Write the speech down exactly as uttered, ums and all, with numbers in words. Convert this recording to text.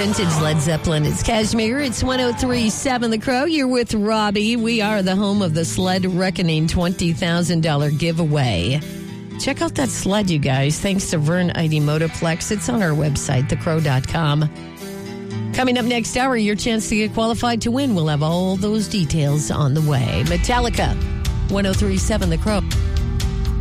vintage Led Zeppelin. It's Cashmere. It's one oh three point seven The Crow. You're with Robbie. We are the home of the Sled Reckoning twenty thousand dollars giveaway. Check out that sled, you guys. Thanks to Vern Ide Motoplex. It's on our website, the crow dot com. Coming up next hour, your chance to get qualified to win. We'll have all those details on the way. Metallica, one oh three point seven The Crow.